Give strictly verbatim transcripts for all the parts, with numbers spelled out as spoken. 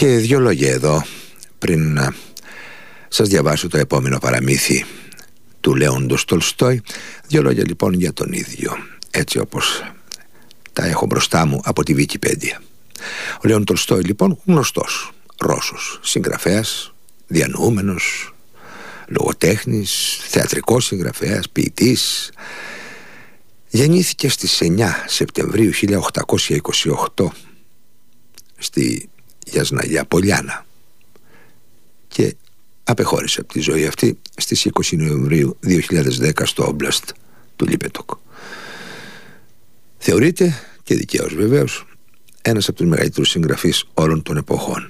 Και δύο λόγια εδώ πριν να σας διαβάσω το επόμενο παραμύθι του Λέοντος Τολστόη. Δύο λόγια λοιπόν για τον ίδιο, έτσι όπως τα έχω μπροστά μου από τη Wikipedia. Ο Λέον Τολστόη λοιπόν, γνωστός Ρώσος συγγραφέας, διανοούμενος, λογοτέχνης, θεατρικός συγγραφέας, ποιητής. Γεννήθηκε στις εννιά Σεπτεμβρίου χίλια οκτακόσια είκοσι οκτώ στη Γιασναγιά Πολιάνα και απεχώρησε από τη ζωή αυτή στις είκοσι Νοεμβρίου δύο χιλιάδες δέκα στο Όμπλαστ του Λίπετοκ. Θεωρείται, και δικαίως βεβαίως, ένας από τους μεγαλύτερους συγγραφείς όλων των εποχών.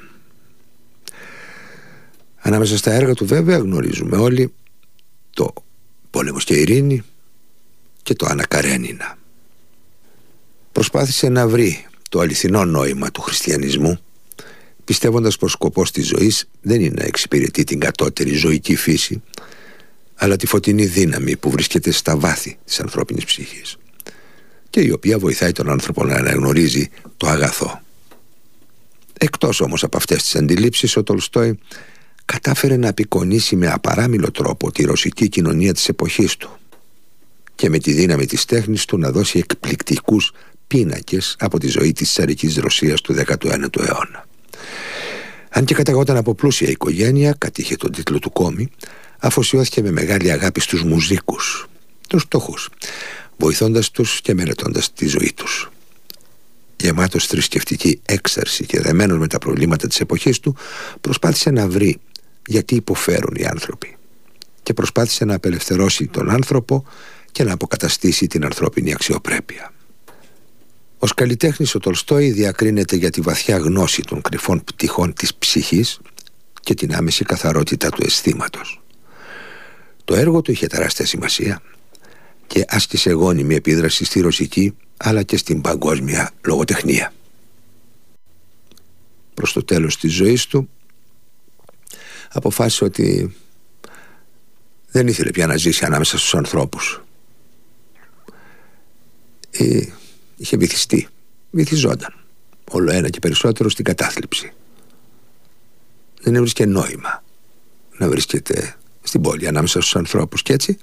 Ανάμεσα στα έργα του βέβαια γνωρίζουμε όλοι το «Πόλεμος και ειρήνη» και το «Άννα Καρένινα». Προσπάθησε να βρει το αληθινό νόημα του χριστιανισμού, πιστεύοντας πως σκοπός της ζωής δεν είναι να εξυπηρετεί την κατώτερη ζωική φύση, αλλά τη φωτεινή δύναμη που βρίσκεται στα βάθη της ανθρώπινης ψυχής και η οποία βοηθάει τον άνθρωπο να αναγνωρίζει το αγαθό. Εκτός όμως από αυτές τις αντιλήψεις, ο Τολστόη κατάφερε να απεικονίσει με απαράμιλο τρόπο τη ρωσική κοινωνία της εποχής του και με τη δύναμη της τέχνης του να δώσει εκπληκτικούς πίνακες από τη ζωή της τσαρικής Ρωσίας του δέκατου ένατου αιώνα. Αν και καταγόταν από πλούσια οικογένεια, κατήχε τον τίτλο του κόμι, αφοσιώθηκε με μεγάλη αγάπη στους μουζίκους, τους φτωχούς, βοηθώντας τους και μελετώντας τη ζωή τους. Γεμάτος θρησκευτική έξαρση και δεμένος με τα προβλήματα της εποχής του, προσπάθησε να βρει γιατί υποφέρουν οι άνθρωποι και προσπάθησε να απελευθερώσει τον άνθρωπο και να αποκαταστήσει την ανθρώπινη αξιοπρέπεια. Ως καλλιτέχνης ο Τολστόη διακρίνεται για τη βαθιά γνώση των κρυφών πτυχών της ψυχής και την άμεση καθαρότητα του αισθήματος. Το έργο του είχε τεράστια σημασία και άσκησε γόνιμη επίδραση στη ρωσική αλλά και στην παγκόσμια λογοτεχνία. Προς το τέλος της ζωής του αποφάσισε ότι δεν ήθελε πια να ζήσει ανάμεσα στους ανθρώπους. Ε, είχε βυθιστεί, βυθιζόταν όλο ένα και περισσότερο στην κατάθλιψη. Δεν έβρισκε νόημα να βρίσκεται στην πόλη ανάμεσα στους ανθρώπους και έτσι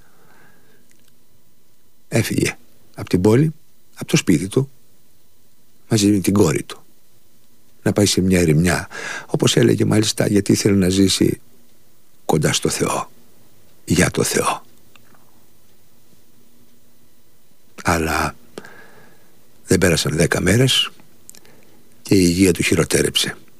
έφυγε από την πόλη, από το σπίτι του, μαζί με την κόρη του, να πάει σε μια ερημιά, όπως έλεγε μάλιστα, γιατί ήθελε να ζήσει κοντά στο Θεό, για το Θεό. Αλλά δεν πέρασαν δέκα μέρες και η υγεία του χειροτέρεψε.